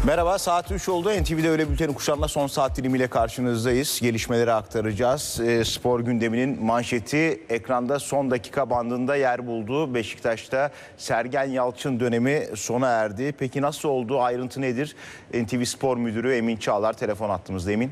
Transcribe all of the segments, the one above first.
Merhaba, saat 3 oldu. NTV'de Öğle Bülteni kuşağında son saat dilimiyle karşınızdayız. Gelişmeleri aktaracağız. Spor gündeminin manşeti ekranda son dakika bandında yer buldu. Beşiktaş'ta Sergen Yalçın dönemi sona erdi. Peki nasıl oldu? Ayrıntı nedir? NTV Spor Müdürü Emin Çağlar telefon attığımızda. Emin.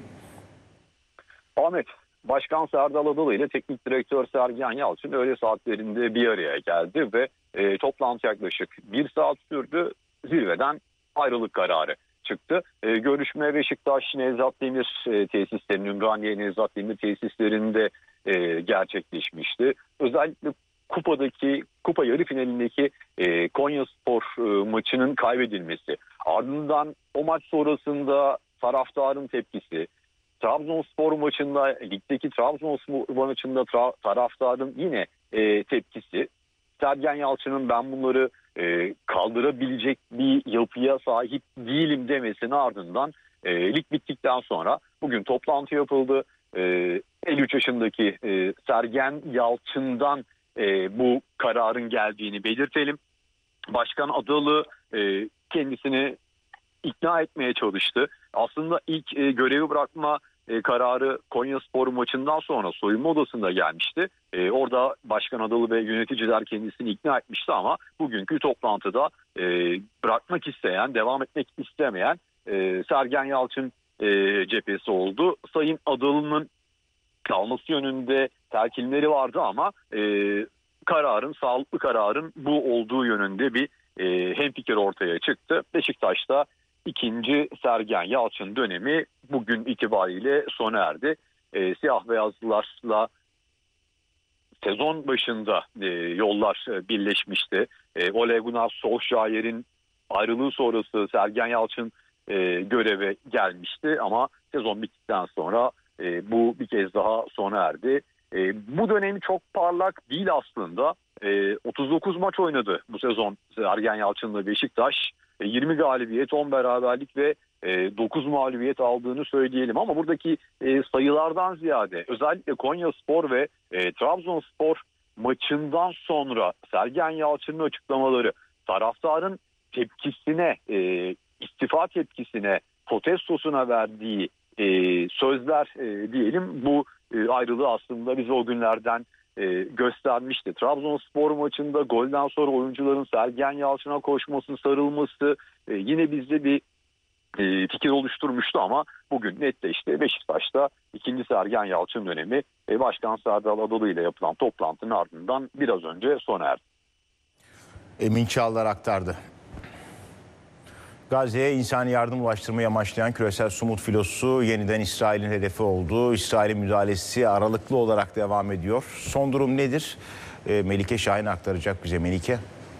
Ahmet, Başkan Serdal Adalı ile Teknik Direktör Sergen Yalçın öğle saatlerinde bir araya geldi ve toplantı yaklaşık 1 saat sürdü. Zirveden ayrılık kararı çıktı. Görüşme Beşiktaş Nevzat Demir tesislerinin, Ümraniye Nevzat Demir tesislerinde gerçekleşmişti. Özellikle kupa yarı finalindeki Konyaspor maçının kaybedilmesi, ardından o maç sonrasında taraftarın tepkisi, Trabzonspor maçında, ligdeki Trabzonspor maçında taraftarın yine tepkisi, Sergen Yalçın'ın ben bunları kaldırabilecek bir yapıya sahip değilim demesinin ardından lig bittikten sonra bugün toplantı yapıldı. 53 yaşındaki Sergen Yalçın'dan bu kararın geldiğini belirtelim. Başkan Adalı kendisini ikna etmeye çalıştı. Aslında ilk görevi bırakma kararı Konyaspor maçından sonra soyunma odasında gelmişti. Orada Başkan Adalı ve yöneticiler kendisini ikna etmişti ama bugünkü toplantıda bırakmak isteyen, devam etmek istemeyen Sergen Yalçın cephesi oldu. Sayın Adalı'nın kalması yönünde telkinleri vardı ama sağlıklı kararın bu olduğu yönünde bir hemfikir ortaya çıktı. Beşiktaş'ta İkinci Sergen Yalçın dönemi bugün itibariyle sona erdi. Siyah beyazlılarla sezon başında yollar birleşmişti. Ole Gunnar Solskjaer'in ayrılığı sonrası Sergen Yalçın göreve gelmişti ama sezon bittikten sonra bu bir kez daha sona erdi. Bu dönemi çok parlak değil aslında. 39 maç oynadı bu sezon Sergen Yalçın'la Beşiktaş. 20 galibiyet, 10 beraberlik ve 9 mağlubiyet aldığını söyleyelim. Ama buradaki sayılardan ziyade özellikle Konyaspor ve Trabzonspor maçından sonra Sergen Yalçın'ın açıklamaları, taraftarın tepkisine, istifa tepkisine, protestosuna verdiği sözler diyelim, bu ayrılığı aslında bize o günlerden göstermişti. Trabzonspor maçında golden sonra oyuncuların Sergen Yalçın'a koşması, sarılması yine bizde bir fikir oluşturmuştu ama bugün netleşti. Beşiktaş'ta ikinci Sergen Yalçın dönemi Başkan Serdal Adalı ile yapılan toplantının ardından biraz önce sona erdi. Emin Çağlar aktardı. Gazze'ye insani yardım ulaştırmayı amaçlayan küresel Sumut filosu yeniden İsrail'in hedefi oldu. İsrail'in müdahalesi aralıklı olarak devam ediyor. Son durum nedir? Melike Şahin aktaracak bize. Melike.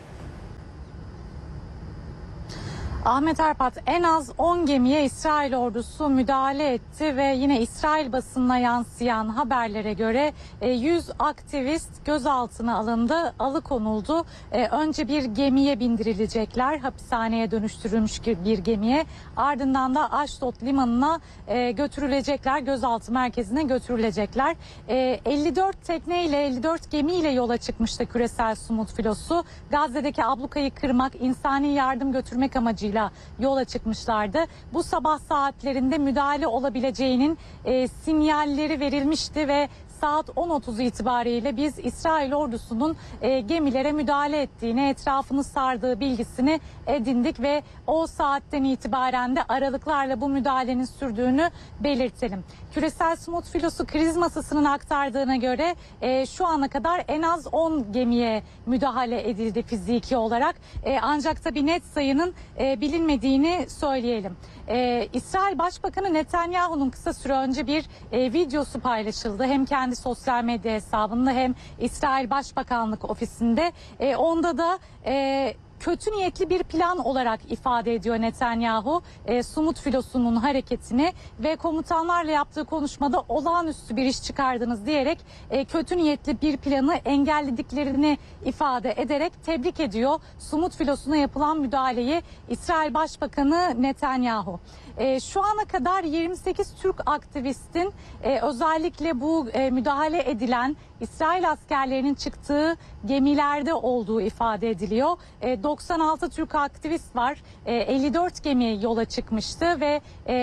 Ahmet Erpat, en az 10 gemiye İsrail ordusu müdahale etti ve yine İsrail basınına yansıyan haberlere göre 100 aktivist gözaltına alındı, alıkonuldu. Önce bir gemiye bindirilecekler, hapishaneye dönüştürülmüş bir gemiye, ardından da Ashdod limanına götürülecekler, gözaltı merkezine götürülecekler. 54 tekneyle, 54 gemiyle yola çıkmıştı küresel Sumut filosu. Gazze'deki ablukayı kırmak, insani yardım götürmek amacıyla yola çıkmışlardı. Bu sabah saatlerinde müdahale olabileceğinin sinyalleri verilmişti ve saat 10.30 itibariyle biz İsrail ordusunun gemilere müdahale ettiğini, etrafını sardığı bilgisini edindik ve o saatten itibaren de aralıklarla bu müdahalenin sürdüğünü belirtelim. Küresel Sumut filosu kriz masasının aktardığına göre şu ana kadar en az 10 gemiye müdahale edildi fiziki olarak. Ancak tabii net sayının bilinmediğini söyleyelim. İsrail Başbakanı Netanyahu'nun kısa süre önce bir videosu paylaşıldı. Hem kendi sosyal medya hesabında hem İsrail Başbakanlık ofisinde. Onda da kötü niyetli bir plan olarak ifade ediyor Netanyahu Sumut filosunun hareketini ve komutanlarla yaptığı konuşmada olağanüstü bir iş çıkardınız diyerek kötü niyetli bir planı engellediklerini ifade ederek tebrik ediyor Sumut filosuna yapılan müdahaleyi İsrail Başbakanı Netanyahu. Şu ana kadar 28 Türk aktivistin özellikle bu müdahale edilen İsrail askerlerinin çıktığı gemilerde olduğu ifade ediliyor. 96 Türk aktivist var. 54 gemi yola çıkmıştı ve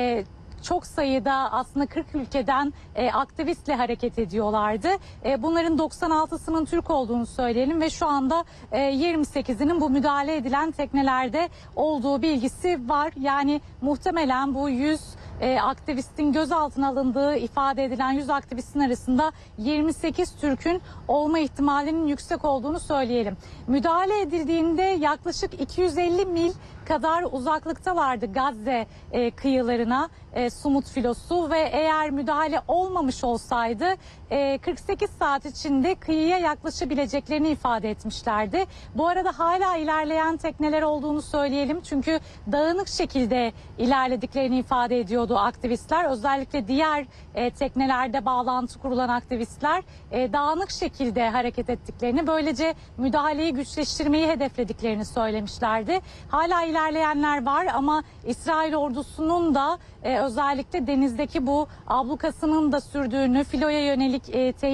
çok sayıda aslında 40 ülkeden aktivistle hareket ediyorlardı. Bunların 96'sının Türk olduğunu söyleyelim ve şu anda 28'inin bu müdahale edilen teknelerde olduğu bilgisi var. Yani muhtemelen bu 100 aktivistin gözaltına alındığı ifade edilen 100 aktivistin arasında 28 Türk'ün olma ihtimalinin yüksek olduğunu söyleyelim. Müdahale edildiğinde yaklaşık 250 mil kadar uzaklıktalardı Gazze kıyılarına Sumut filosu ve eğer müdahale olmamış olsaydı 48 saat içinde kıyıya yaklaşabileceklerini ifade etmişlerdi. Bu arada hala ilerleyen tekneler olduğunu söyleyelim çünkü dağınık şekilde ilerlediklerini ifade ediyordu aktivistler. Özellikle diğer teknelerde bağlantı kurulan aktivistler dağınık şekilde hareket ettiklerini, böylece müdahaleyi güçleştirmeyi hedeflediklerini söylemişlerdi. Hala ilerleyenler var ama İsrail ordusunun da özellikle denizdeki bu ablukasının da sürdüğünü, filoya yönelik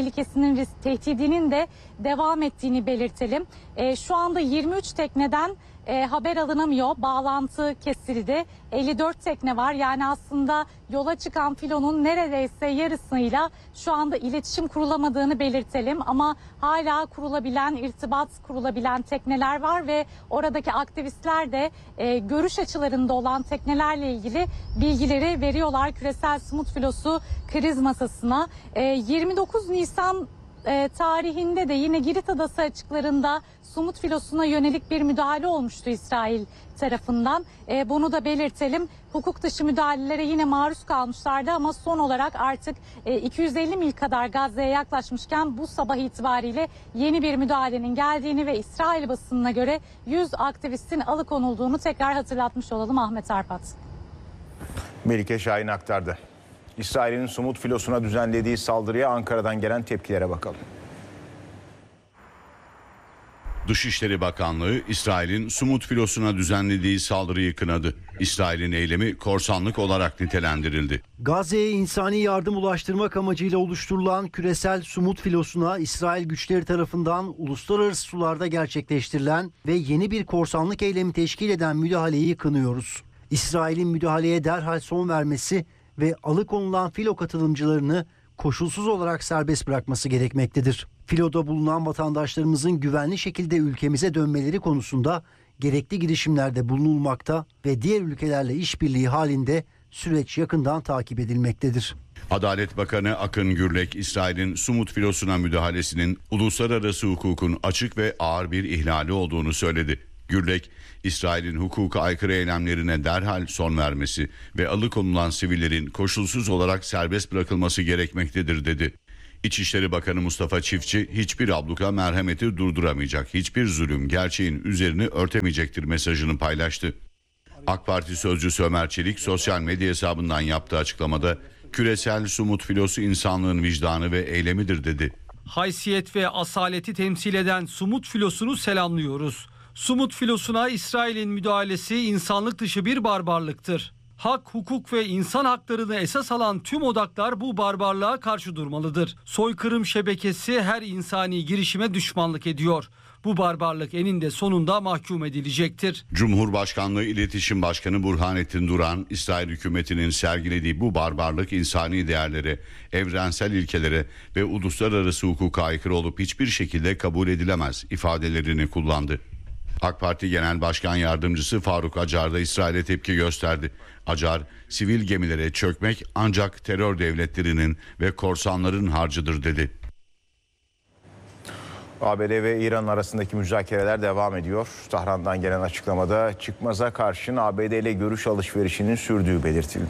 tehdidinin de devam ettiğini belirtelim. Şu anda 23 tekneden haber alınamıyor. Bağlantı kesildi. 54 tekne var. Yani aslında yola çıkan filonun neredeyse yarısıyla şu anda iletişim kurulamadığını belirtelim. Ama hala irtibat kurulabilen tekneler var ve oradaki aktivistler de görüş açılarında olan teknelerle ilgili bilgileri veriyorlar. Küresel Sumut Filosu kriz masasına. 29 Nisan tarihinde de yine Girit Adası açıklarında Sumut filosuna yönelik bir müdahale olmuştu İsrail tarafından. Bunu da belirtelim. Hukuk dışı müdahalelere yine maruz kalmışlardı ama son olarak artık 250 mil kadar Gazze'ye yaklaşmışken bu sabah itibariyle yeni bir müdahalenin geldiğini ve İsrail basınına göre 100 aktivistin alıkonulduğunu tekrar hatırlatmış olalım Ahmet Arpat. Melike Şahin aktardı. İsrail'in Sumut filosuna düzenlediği saldırıya Ankara'dan gelen tepkilere bakalım. Dışişleri Bakanlığı İsrail'in Sumut filosuna düzenlediği saldırıyı kınadı. İsrail'in eylemi korsanlık olarak nitelendirildi. Gazze'ye insani yardım ulaştırmak amacıyla oluşturulan küresel Sumut filosuna İsrail güçleri tarafından uluslararası sularda gerçekleştirilen ve yeni bir korsanlık eylemi teşkil eden müdahaleyi kınıyoruz. İsrail'in müdahaleye derhal son vermesi ve alıkonulan filo katılımcılarını koşulsuz olarak serbest bırakması gerekmektedir. Filoda bulunan vatandaşlarımızın güvenli şekilde ülkemize dönmeleri konusunda gerekli girişimlerde bulunulmakta ve diğer ülkelerle işbirliği halinde süreç yakından takip edilmektedir. Adalet Bakanı Akın Gürlek, İsrail'in Sumut filosuna müdahalesinin uluslararası hukukun açık ve ağır bir ihlali olduğunu söyledi. Gürlek, İsrail'in hukuka aykırı eylemlerine derhal son vermesi ve alıkonulan sivillerin koşulsuz olarak serbest bırakılması gerekmektedir dedi. İçişleri Bakanı Mustafa Çiftçi, hiçbir abluka merhameti durduramayacak, hiçbir zulüm gerçeğin üzerini örtemeyecektir mesajını paylaştı. AK Parti sözcüsü Ömer Çelik sosyal medya hesabından yaptığı açıklamada küresel Sumut filosu insanlığın vicdanı ve eylemidir dedi. Haysiyet ve asaleti temsil eden Sumut filosunu selamlıyoruz. Sumut filosuna İsrail'in müdahalesi insanlık dışı bir barbarlıktır. Hak, hukuk ve insan haklarını esas alan tüm odaklar bu barbarlığa karşı durmalıdır. Soykırım şebekesi her insani girişime düşmanlık ediyor. Bu barbarlık eninde sonunda mahkum edilecektir. Cumhurbaşkanlığı İletişim Başkanı Burhanettin Duran, İsrail hükümetinin sergilediği bu barbarlık insani değerlere, evrensel ilkelere ve uluslararası hukuka aykırı olup hiçbir şekilde kabul edilemez ifadelerini kullandı. AK Parti Genel Başkan Yardımcısı Faruk Acar da İsrail'e tepki gösterdi. Acar, sivil gemilere çökmek ancak terör devletlerinin ve korsanların harcıdır dedi. ABD ve İran arasındaki müzakereler devam ediyor. Tahran'dan gelen açıklamada çıkmaza karşın ABD ile görüş alışverişinin sürdüğü belirtildi.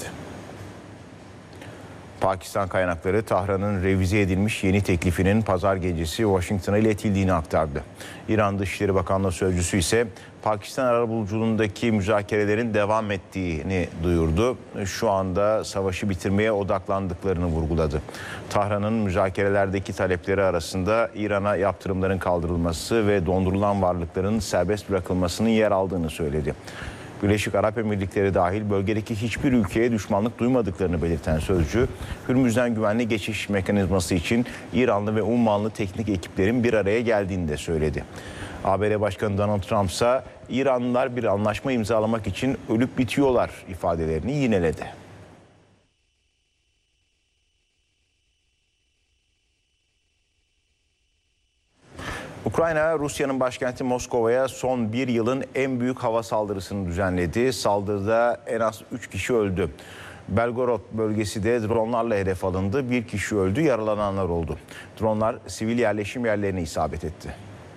Pakistan kaynakları Tahran'ın revize edilmiş yeni teklifinin pazar gecesi Washington'a iletildiğini aktardı. İran Dışişleri Bakanlığı sözcüsü ise Pakistan arabuluculuğundaki müzakerelerin devam ettiğini duyurdu. Şu anda savaşı bitirmeye odaklandıklarını vurguladı. Tahran'ın müzakerelerdeki talepleri arasında İran'a yaptırımların kaldırılması ve dondurulan varlıkların serbest bırakılmasının yer aldığını söyledi. Birleşik Arap Emirlikleri dahil bölgedeki hiçbir ülkeye düşmanlık duymadıklarını belirten sözcü, Hürmüz'den güvenli geçiş mekanizması için İranlı ve Ummanlı teknik ekiplerin bir araya geldiğini de söyledi. ABD Başkanı Donald Trump ise İranlılar bir anlaşma imzalamak için ölüp bitiyorlar ifadelerini yineledi. Ukrayna, Rusya'nın başkenti Moskova'ya son bir yılın en büyük hava saldırısını düzenledi. Saldırıda en az 3 kişi öldü. Belgorod bölgesi de dronlarla hedef alındı. Bir kişi öldü, yaralananlar oldu. Dronlar sivil yerleşim yerlerine isabet etti.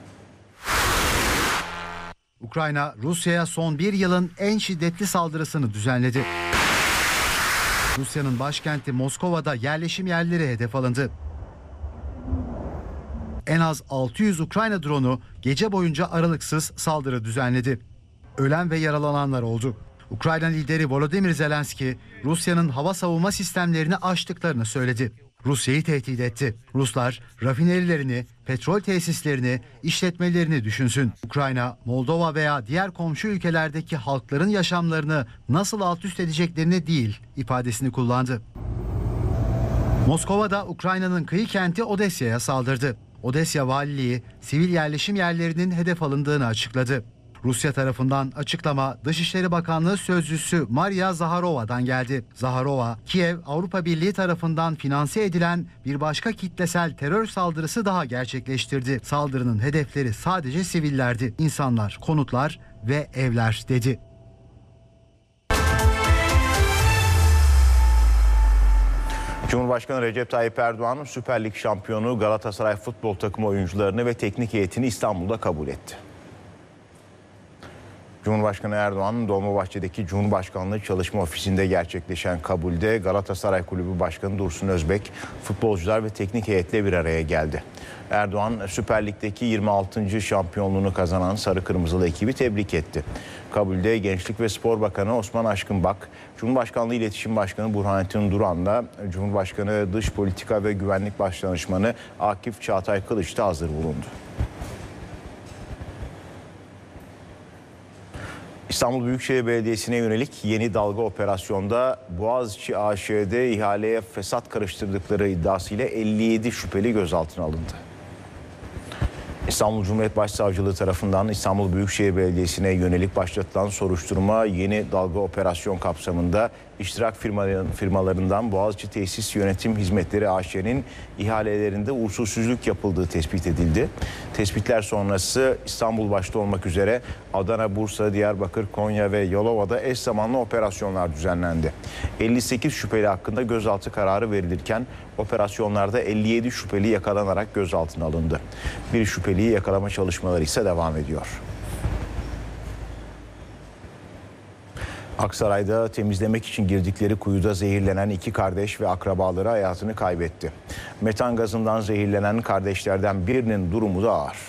Ukrayna, Rusya'ya son bir yılın en şiddetli saldırısını düzenledi. Rusya'nın başkenti Moskova'da yerleşim yerleri hedef alındı. En az 600 Ukrayna dronu gece boyunca aralıksız saldırı düzenledi. Ölen ve yaralananlar oldu. Ukrayna lideri Volodymyr Zelenski, Rusya'nın hava savunma sistemlerini aştıklarını söyledi. Rusya'yı tehdit etti. Ruslar rafinerilerini, petrol tesislerini, işletmelerini düşünsün. Ukrayna, Moldova veya diğer komşu ülkelerdeki halkların yaşamlarını nasıl alt üst edeceklerini değil ifadesini kullandı. Moskova'da Ukrayna'nın kıyı kenti Odesya'ya saldırdı. Odesya valiliği sivil yerleşim yerlerinin hedef alındığını açıkladı. Rusya tarafından açıklama Dışişleri Bakanlığı Sözcüsü Maria Zaharova'dan geldi. Zaharova, Kiev, Avrupa Birliği tarafından finanse edilen bir başka kitlesel terör saldırısı daha gerçekleştirdi. Saldırının hedefleri sadece sivillerdi. İnsanlar, konutlar ve evler dedi. Cumhurbaşkanı Recep Tayyip Erdoğan, Süper Lig şampiyonu Galatasaray futbol takımı oyuncularını ve teknik heyetini İstanbul'da kabul etti. Cumhurbaşkanı Erdoğan, Dolmabahçe'deki Cumhurbaşkanlığı Çalışma Ofisi'nde gerçekleşen kabulde Galatasaray Kulübü Başkanı Dursun Özbek, futbolcular ve teknik heyetle bir araya geldi. Erdoğan, Süper Lig'deki 26. şampiyonluğunu kazanan Sarı Kırmızılı ekibi tebrik etti. Kabulde Gençlik ve Spor Bakanı Osman Aşkınbak, Cumhurbaşkanlığı İletişim Başkanı Burhanettin Duran'la Cumhurbaşkanı Dış Politika ve Güvenlik Başdanışmanı Akif Çağatay Kılıç da hazır bulundu. İstanbul Büyükşehir Belediyesi'ne yönelik yeni dalga operasyonda Boğaziçi AŞ'de ihaleye fesat karıştırdıkları iddiasıyla 57 şüpheli gözaltına alındı. İstanbul Cumhuriyet Başsavcılığı tarafından İstanbul Büyükşehir Belediyesi'ne yönelik başlatılan soruşturma yeni dalga operasyon kapsamında iştirak firmalarından Boğaziçi Tesis Yönetim Hizmetleri AŞ'nin ihalelerinde usulsüzlük yapıldığı tespit edildi. Tespitler sonrası İstanbul başta olmak üzere Adana, Bursa, Diyarbakır, Konya ve Yalova'da eş zamanlı operasyonlar düzenlendi. 58 şüpheli hakkında gözaltı kararı verilirken operasyonlarda 57 şüpheli yakalanarak gözaltına alındı. Bir şüpheliyi yakalama çalışmaları ise devam ediyor. Aksaray'da temizlemek için girdikleri kuyuda zehirlenen iki kardeş ve akrabaları hayatını kaybetti. Metan gazından zehirlenen kardeşlerden birinin durumu da ağır.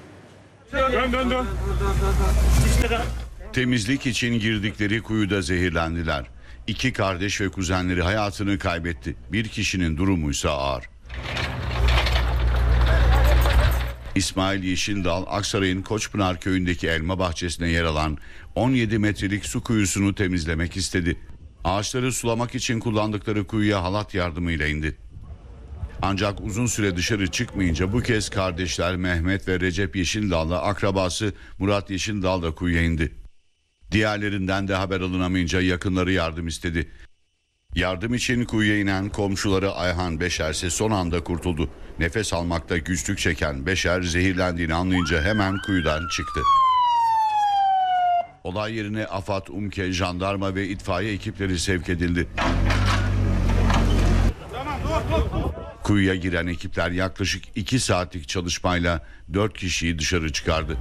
Temizlik için girdikleri kuyuda zehirlendiler. İki kardeş ve kuzenleri hayatını kaybetti. Bir kişinin durumu ise ağır. İsmail Yeşildal, Aksaray'ın Koçpınar köyündeki elma bahçesine yer alan 17 metrelik su kuyusunu temizlemek istedi. Ağaçları sulamak için kullandıkları kuyuya halat yardımıyla indi. Ancak uzun süre dışarı çıkmayınca bu kez kardeşler Mehmet ve Recep Yeşildal'la akrabası Murat Yeşildal da kuyuya indi. Diğerlerinden de haber alınamayınca yakınları yardım istedi. Yardım için kuyuya inen komşuları Ayhan Beşer ise son anda kurtuldu. Nefes almakta güçlük çeken Beşer zehirlendiğini anlayınca hemen kuyudan çıktı. Olay yerine AFAD, UMKE, jandarma ve itfaiye ekipleri sevk edildi. Kuyuya giren ekipler yaklaşık 2 saatlik çalışmayla 4 kişiyi dışarı çıkardı.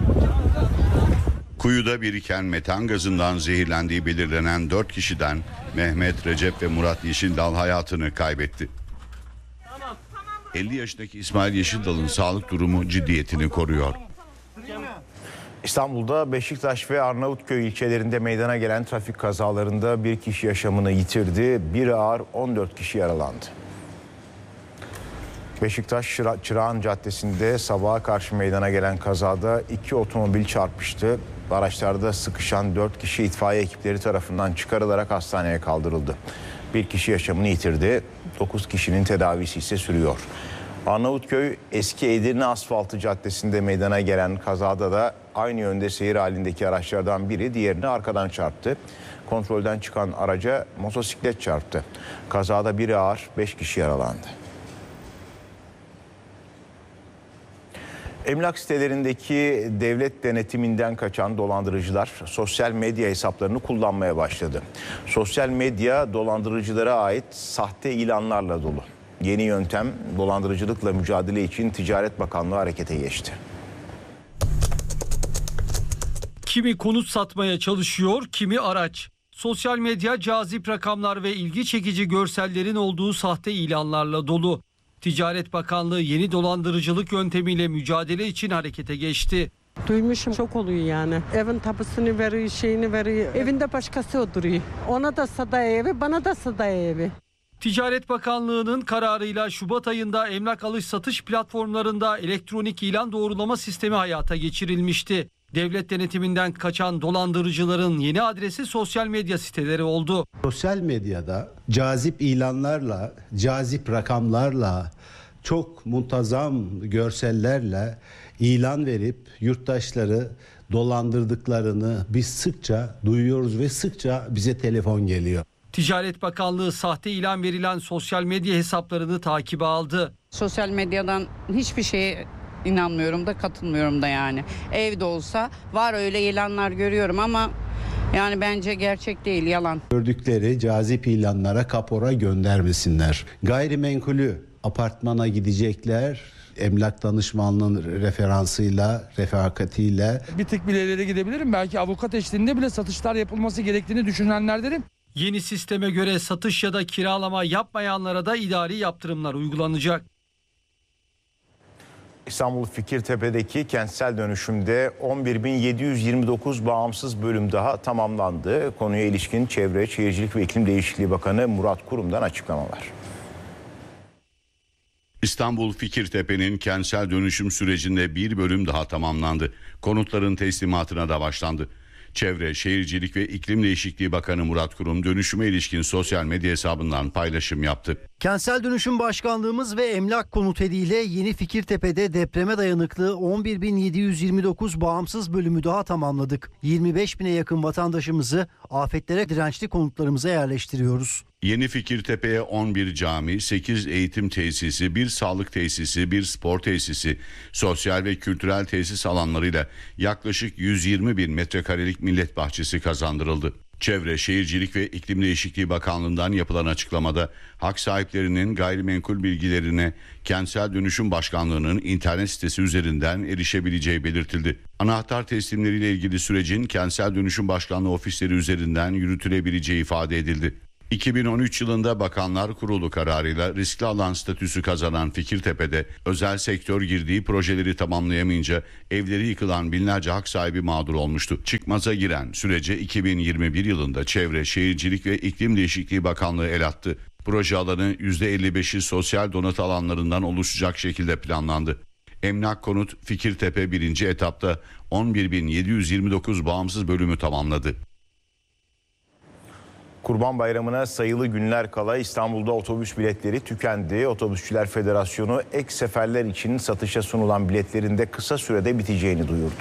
Kuyuda biriken metan gazından zehirlendiği belirlenen 4 kişiden Mehmet, Recep ve Murat Yeşildal hayatını kaybetti. 50 yaşındaki İsmail Yeşildal'ın sağlık durumu ciddiyetini koruyor. İstanbul'da Beşiktaş ve Arnavutköy ilçelerinde meydana gelen trafik kazalarında bir kişi yaşamını yitirdi, bir ağır 14 kişi yaralandı. Beşiktaş Çırağan Caddesi'nde sabaha karşı meydana gelen kazada 2 otomobil çarpıştı. Araçlarda sıkışan 4 kişi itfaiye ekipleri tarafından çıkarılarak hastaneye kaldırıldı. Bir kişi yaşamını yitirdi. 9 kişinin tedavisi ise sürüyor. Arnavutköy Eski Edirne Asfaltı Caddesi'nde meydana gelen kazada da aynı yönde seyir halindeki araçlardan biri diğerini arkadan çarptı. Kontrolden çıkan araca motosiklet çarptı. Kazada biri ağır, 5 kişi yaralandı. Emlak sitelerindeki devlet denetiminden kaçan dolandırıcılar sosyal medya hesaplarını kullanmaya başladı. Sosyal medya dolandırıcılara ait sahte ilanlarla dolu. Yeni yöntem dolandırıcılıkla mücadele için Ticaret Bakanlığı harekete geçti. Kimi konut satmaya çalışıyor, kimi araç. Sosyal medya cazip rakamlar ve ilgi çekici görsellerin olduğu sahte ilanlarla dolu. Ticaret Bakanlığı yeni dolandırıcılık yöntemiyle mücadele için harekete geçti. Duymuşum, çok oluyor yani. Evin tapusunu veriyor, şeyini veriyor. Evinde başkası oturuyor. Ona da sadaya evi, bana da sadaya evi. Ticaret Bakanlığı'nın kararıyla Şubat ayında emlak alış-satış platformlarında elektronik ilan doğrulama sistemi hayata geçirilmişti. Devlet denetiminden kaçan dolandırıcıların yeni adresi sosyal medya siteleri oldu. Sosyal medyada cazip ilanlarla, cazip rakamlarla, çok muntazam görsellerle ilan verip yurttaşları dolandırdıklarını biz sıkça duyuyoruz ve sıkça bize telefon geliyor. Ticaret Bakanlığı sahte ilan verilen sosyal medya hesaplarını takibe aldı. Sosyal medyadan hiçbir şeye inanmıyorum da katılmıyorum da yani. Evde olsa var öyle ilanlar görüyorum ama yani bence gerçek değil, yalan. Gördükleri cazip ilanlara kapora göndermesinler. Gayrimenkulü apartmana gidecekler. Emlak danışmanlığının referansıyla, refakatiyle. Bir tık bile ileri gidebilirim. Belki avukat eşliğinde bile satışlar yapılması gerektiğini düşünenlerdenim. Yeni sisteme göre satış ya da kiralama yapmayanlara da idari yaptırımlar uygulanacak. İstanbul Fikirtepe'deki kentsel dönüşümde 11.729 bağımsız bölüm daha tamamlandı. Konuya ilişkin Çevre, Şehircilik ve İklim Değişikliği Bakanı Murat Kurum'dan açıklama var. İstanbul Fikirtepe'nin kentsel dönüşüm sürecinde bir bölüm daha tamamlandı. Konutların teslimatına da başlandı. Çevre, Şehircilik ve İklim Değişikliği Bakanı Murat Kurum dönüşüme ilişkin sosyal medya hesabından paylaşım yaptı. Kentsel Dönüşüm Başkanlığımız ve Emlak Konutedi ile Yeni Fikirtepe'de depreme dayanıklı 11.729 bağımsız bölümü daha tamamladık. 25.000'e yakın vatandaşımızı afetlere dirençli konutlarımıza yerleştiriyoruz. Yeni Fikirtepe'ye 11 cami, 8 eğitim tesisi, 1 sağlık tesisi, 1 spor tesisi, sosyal ve kültürel tesis alanlarıyla yaklaşık 120 bin metrekarelik millet bahçesi kazandırıldı. Çevre, Şehircilik ve İklim Değişikliği Bakanlığı'ndan yapılan açıklamada hak sahiplerinin gayrimenkul bilgilerine Kentsel Dönüşüm Başkanlığı'nın internet sitesi üzerinden erişebileceği belirtildi. Anahtar teslimleriyle ilgili sürecin Kentsel Dönüşüm Başkanlığı ofisleri üzerinden yürütülebileceği ifade edildi. 2013 yılında Bakanlar Kurulu kararıyla riskli alan statüsü kazanan Fikirtepe'de özel sektör girdiği projeleri tamamlayamayınca evleri yıkılan binlerce hak sahibi mağdur olmuştu. Çıkmaza giren sürece 2021 yılında Çevre, Şehircilik ve İklim Değişikliği Bakanlığı el attı. Proje alanı %55'i sosyal donatı alanlarından oluşacak şekilde planlandı. Emlak Konut Fikirtepe 1. etapta 11.729 bağımsız bölümü tamamladı. Kurban Bayramı'na sayılı günler kala İstanbul'da otobüs biletleri tükendi. Otobüsçüler Federasyonu ek seferler için satışa sunulan biletlerin de kısa sürede biteceğini duyurdu.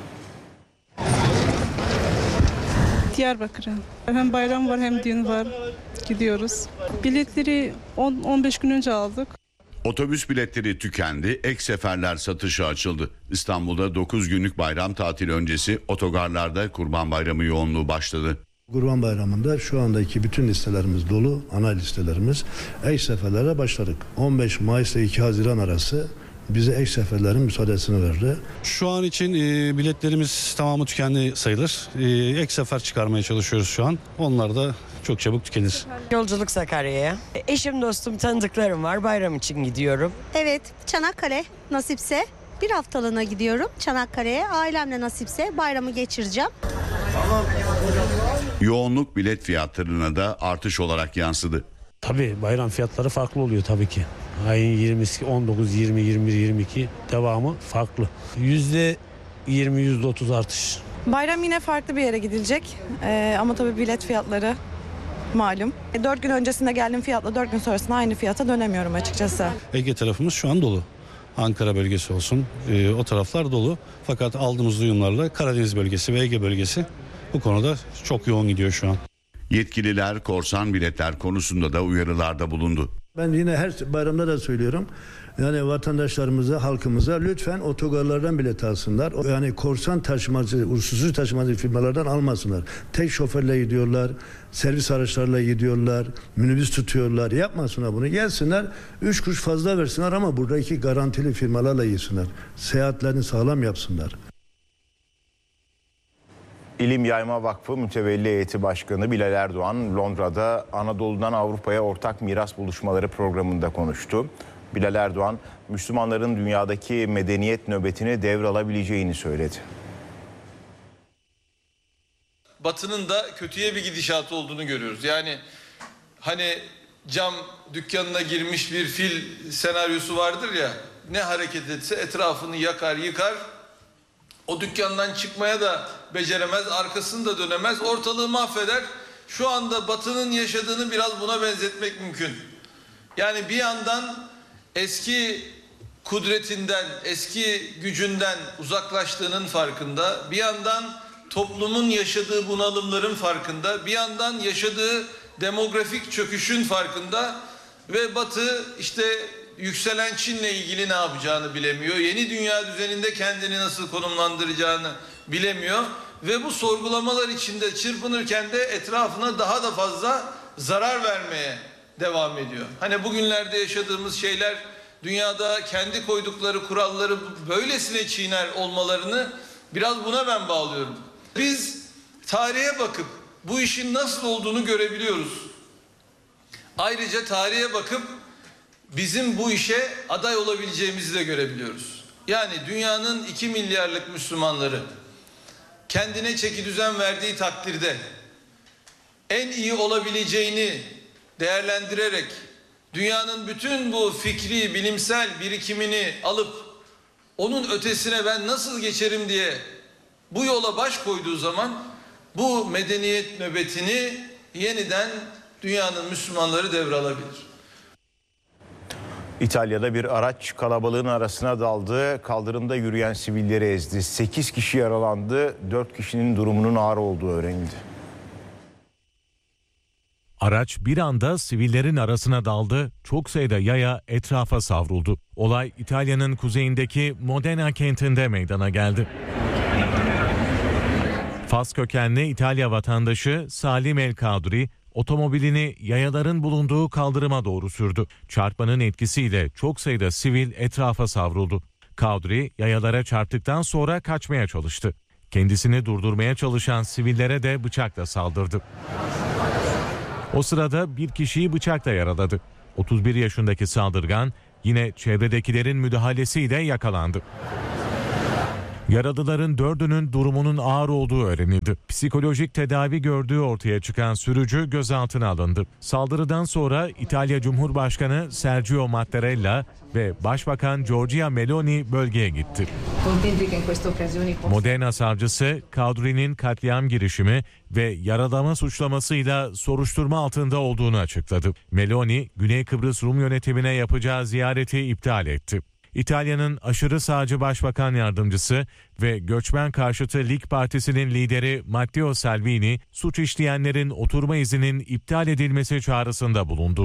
Diyarbakır'a. Hem bayram var hem düğün var. Gidiyoruz. Biletleri 10-15 gün önce aldık. Otobüs biletleri tükendi, ek seferler satışa açıldı. İstanbul'da 9 günlük bayram tatili öncesi otogarlarda Kurban Bayramı yoğunluğu başladı. Kurban Bayramı'nda şu andaki bütün listelerimiz dolu, ana listelerimiz. Ek seferlere başladık. 15 Mayıs ile 2 Haziran arası bize ek seferlerin müsaadesini verdi. Şu an için biletlerimiz tamamı tükendi sayılır. Ek sefer çıkarmaya çalışıyoruz şu an. Onlar da çok çabuk tükenir. Yolculuk Sakarya'ya. Eşim, dostum, tanıdıklarım var. Bayram için gidiyorum. Evet, Çanakkale nasipse bir haftalığına gidiyorum Çanakkale'ye. Ailemle nasipse bayramı geçireceğim. Yoğunluk bilet fiyatlarına da artış olarak yansıdı. Tabii bayram fiyatları farklı oluyor tabii ki. Ayın 20'si, 19, 20, 21, 22 devamı farklı. %20, %30 artış Bayram yine farklı bir yere gidilecek ama tabii bilet fiyatları malum. 4 gün öncesinde geldiğim fiyatla 4 gün sonrasında aynı fiyata dönemiyorum açıkçası. Ege tarafımız şu an dolu. Ankara bölgesi olsun, o taraflar dolu. Fakat aldığımız duyumlarla Karadeniz bölgesi ve Ege bölgesi bu konuda çok yoğun gidiyor şu an. Yetkililer korsan biletler konusunda da uyarılarda bulundu. Ben yine her bayramda da söylüyorum. Yani vatandaşlarımıza, halkımıza lütfen otogarlardan bilet alsınlar. Yani korsan taşımacı, usulsüz taşımacı firmalardan almasınlar. Tek şoförle gidiyorlar, servis araçlarla gidiyorlar, minibüs tutuyorlar. Yapmasınlar bunu. Gelsinler, 3 kuruş fazla versinler ama buradaki garantili firmalarla gitsinler. Seyahatlerini sağlam yapsınlar. İlim Yayma Vakfı Mütevelli Heyeti Başkanı Bilal Erdoğan, Londra'da Anadolu'dan Avrupa'ya ortak miras buluşmaları programında konuştu. Bilal Erdoğan, Müslümanların dünyadaki medeniyet nöbetini devralabileceğini söyledi. Batı'nın da kötüye bir gidişatı olduğunu görüyoruz. Yani hani cam dükkanına girmiş bir fil senaryosu vardır ya, ne hareket etse etrafını yakar yıkar. O dükkandan çıkmaya da beceremez, arkasını da dönemez, ortalığı mahveder. Şu anda Batı'nın yaşadığını biraz buna benzetmek mümkün. Yani bir yandan eski kudretinden, eski gücünden uzaklaştığının farkında, bir yandan toplumun yaşadığı bunalımların farkında, bir yandan yaşadığı demografik çöküşün farkında ve Batı işte yükselen Çin'le ilgili ne yapacağını bilemiyor. Yeni dünya düzeninde kendini nasıl konumlandıracağını bilemiyor ve bu sorgulamalar içinde çırpınırken de etrafına daha da fazla zarar vermeye devam ediyor. Hani bugünlerde yaşadığımız şeyler dünyada kendi koydukları kuralları böylesine çiğner olmalarını biraz buna ben bağlıyorum. Biz tarihe bakıp bu işin nasıl olduğunu görebiliyoruz. Ayrıca tarihe bakıp bizim bu işe aday olabileceğimizi de görebiliyoruz. Yani dünyanın 2 milyarlık Müslümanları kendine çekidüzen verdiği takdirde en iyi olabileceğini değerlendirerek dünyanın bütün bu fikri, bilimsel birikimini alıp onun ötesine ben nasıl geçerim diye bu yola baş koyduğu zaman bu medeniyet nöbetini yeniden dünyanın Müslümanları devralabilir. İtalya'da bir araç kalabalığın arasına daldı. Kaldırımda yürüyen sivilleri ezdi. 8 kişi yaralandı. 4 kişinin durumunun ağır olduğu öğrenildi. Araç bir anda sivillerin arasına daldı, çok sayıda yaya etrafa savruldu. Olay İtalya'nın kuzeyindeki Modena kentinde meydana geldi. Fas kökenli İtalya vatandaşı Salim El Kadri, otomobilini yayaların bulunduğu kaldırıma doğru sürdü. Çarpmanın etkisiyle çok sayıda sivil etrafa savruldu. Kadri yayalara çarptıktan sonra kaçmaya çalıştı. Kendisini durdurmaya çalışan sivillere de bıçakla saldırdı. O sırada bir kişiyi bıçakla yaraladı. 31 yaşındaki saldırgan yine çevredekilerin müdahalesiyle yakalandı. Yaralıların 4'ünün durumunun ağır olduğu öğrenildi. Psikolojik tedavi gördüğü ortaya çıkan sürücü gözaltına alındı. Saldırıdan sonra İtalya Cumhurbaşkanı Sergio Mattarella ve Başbakan Giorgia Meloni bölgeye gitti. Modena savcısı Kadri'nin katliam girişimi ve yaralama suçlamasıyla soruşturma altında olduğunu açıkladı. Meloni, Güney Kıbrıs Rum yönetimine yapacağı ziyareti iptal etti. İtalya'nın aşırı sağcı başbakan yardımcısı ve göçmen karşıtı Lig Partisi'nin lideri Matteo Salvini, suç işleyenlerin oturma izninin iptal edilmesi çağrısında bulundu.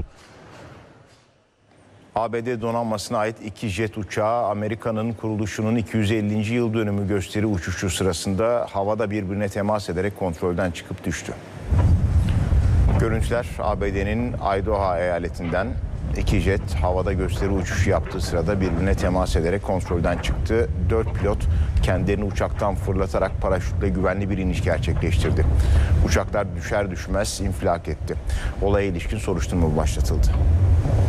ABD donanmasına ait 2 jet uçağı Amerika'nın kuruluşunun 250. yıl dönümü gösteri uçuşu sırasında havada birbirine temas ederek kontrolden çıkıp düştü. Görüntüler ABD'nin Idaho eyaletinden. 2 jet havada gösteri uçuşu yaptığı sırada birbirine temas ederek kontrolden çıktı. 4 pilot kendilerini uçaktan fırlatarak paraşütle güvenli bir iniş gerçekleştirdi. Uçaklar düşer düşmez infilak etti. Olaya ilişkin soruşturma başlatıldı.